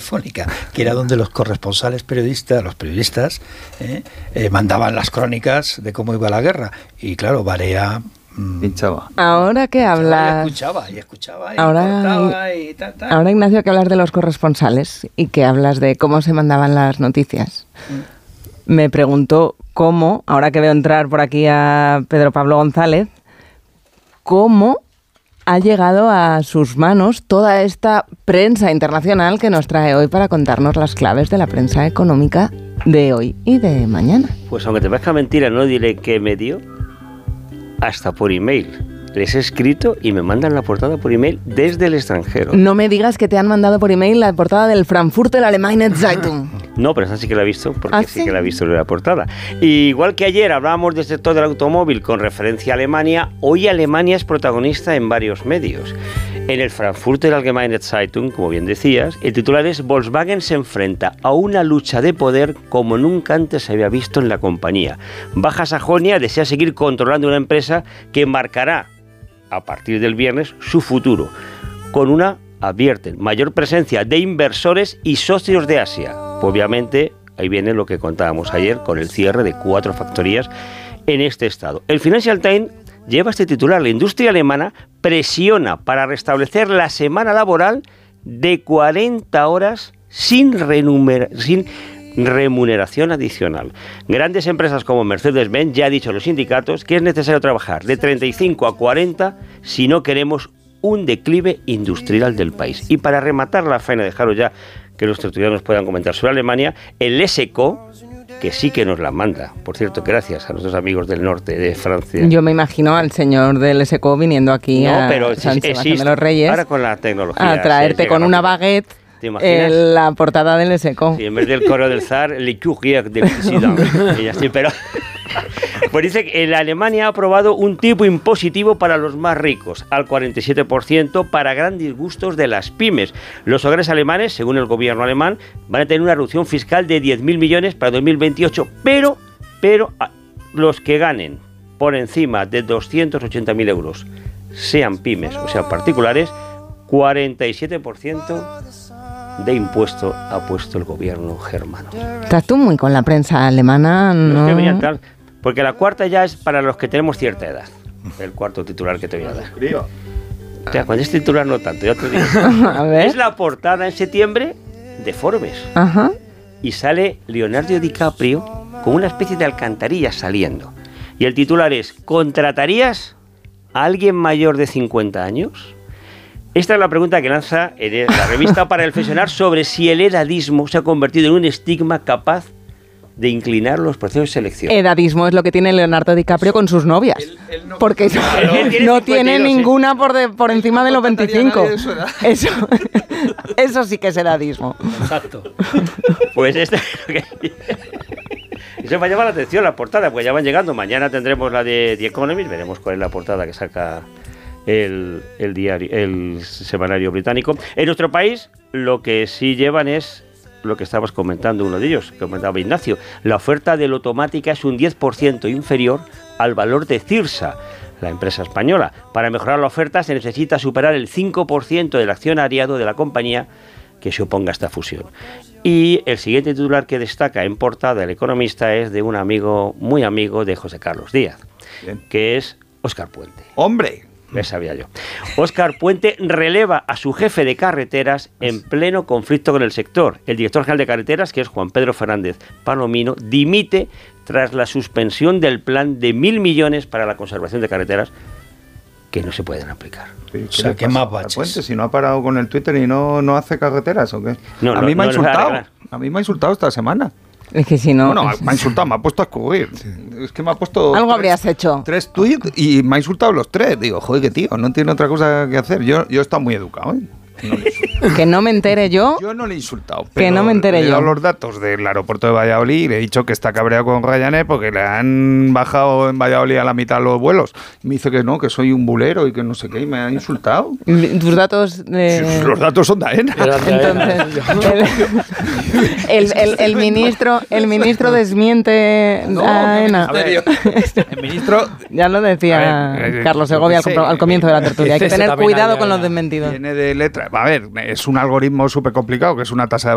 radiofónica, que era donde los corresponsales periodistas, los periodistas, mandaban las crónicas de cómo iba la guerra. Y claro, Barea... pinchaba. Ahora que hablas... Y escuchaba, y cortaba, y tal. Ahora, Ignacio, que hablas de los corresponsales y que hablas de cómo se mandaban las noticias, me pregunto cómo, ahora que veo entrar por aquí a Pedro Pablo González, cómo ha llegado a sus manos toda esta prensa internacional que nos trae hoy para contarnos las claves de la prensa económica de hoy y de mañana. Pues aunque te parezca mentira, no diré qué medio, hasta por email. Les he escrito y me mandan la portada por email desde el extranjero. No me digas que te han mandado por email la portada del Frankfurter Allgemeine Zeitung. No, pero esa sí que la he visto, porque ¿Sí? sí que la he visto en la portada. Y igual que ayer hablábamos del sector del automóvil con referencia a Alemania, hoy Alemania es protagonista en varios medios. En el Frankfurter Allgemeine Zeitung, como bien decías, el titular es: Volkswagen se enfrenta a una lucha de poder como nunca antes se había visto en la compañía. Baja Sajonia desea seguir controlando una empresa que marcará a partir del viernes su futuro, con una, advierten, mayor presencia de inversores y socios de Asia. Obviamente, ahí viene lo que contábamos ayer con el cierre de 4 factorías en este estado. El Financial Times lleva este titular: la industria alemana presiona para restablecer la semana laboral de 40 horas sin remuneración adicional. Grandes empresas como Mercedes-Benz ya ha dicho a los sindicatos que es necesario trabajar de 35 a 40 si no queremos un declive industrial del país. Y para rematar la faena, dejaros ya que los tertulianos puedan comentar sobre Alemania, el SECO, que sí que nos la manda, por cierto, gracias a nuestros amigos del norte de Francia. Yo me imagino al señor del SECO viniendo aquí a San Sebastián de los Reyes, ahora con la tecnología, a traerte con una baguette la portada del SECO. Sí, en vez del coro del zar, Le Courrier de Président. Pero pues dice que en Alemania ha aprobado un tipo impositivo para los más ricos, al 47%, para gran disgusto de las pymes. Los hogares alemanes, según el gobierno alemán, van a tener una reducción fiscal de 10.000 millones para 2028, pero los que ganen por encima de 280.000 euros, sean pymes o sean particulares, 47% de impuesto ha puesto el gobierno germano. Estás tú muy con la prensa alemana, ¿no? Es que porque la cuarta ya es para los que tenemos cierta edad. El cuarto titular que te voy a dar. O sea, con este titular no tanto, ya te digo. A ver. Es la portada en septiembre de Forbes. Ajá. Y sale Leonardo DiCaprio con una especie de alcantarilla saliendo. Y el titular es: ¿contratarías a alguien mayor de 50 años? Esta es la pregunta que lanza la revista para reflexionar sobre si el edadismo se ha convertido en un estigma capaz de inclinar los procesos de selección. Edadismo es lo que tiene Leonardo DiCaprio con sus novias. Él no, porque no tiene ninguna por encima de los 25. Eso sí que es edadismo. Exacto. Pues eso me llama la atención, la portada, pues ya van llegando. Mañana tendremos la de The Economist, veremos cuál es la portada que saca el semanario británico. En nuestro país, lo que sí llevan es lo que estabas comentando, uno de ellos, que comentaba Ignacio. La oferta de Lotomática es un 10% inferior al valor de Cirsa, la empresa española. Para mejorar la oferta se necesita superar el 5% del accionariado de la compañía que se oponga a esta fusión. Y el siguiente titular que destaca en portada El Economista es de un amigo, muy amigo de José Carlos Díaz, que es Óscar Puente. ¡Hombre! Me sabía yo. Óscar Puente releva a su jefe de carreteras en pleno conflicto con el sector. El director general de carreteras, que es Juan Pedro Fernández Palomino, dimite tras la suspensión del plan de 1.000 millones para la conservación de carreteras que no se pueden aplicar. Sí, o sea, ¿qué más baches? Puente, si no ha parado con el Twitter y no hace carreteras, ¿o qué? A mí me ha insultado. A mí me ha insultado esta semana. Es que si no... Bueno, me ha insultado, me ha puesto a escurrir. Es que me ha puesto... Algo habrías hecho. 3 tweets y me ha insultado los 3. Digo, joder, que tío, no tiene otra cosa que hacer. Yo he estado muy educado, ¿eh? No que no me entere yo. Yo no le he insultado. Que no me entere yo. He dado los datos del aeropuerto de Valladolid y le he dicho que está cabreado con Ryanair porque le han bajado en Valladolid a la mitad los vuelos. Me dice que no, que soy un bulero y que no sé qué, y me ha insultado. ¿Tus datos? Los datos son de AENA. Entonces, el ministro desmiente a AENA. A ver, el ministro... Ya lo decía Carlos Segovia al comienzo de la tertulia. Hay que tener cuidado con los desmentidos. Viene de letra. A ver, es un algoritmo súper complicado, que es una tasa de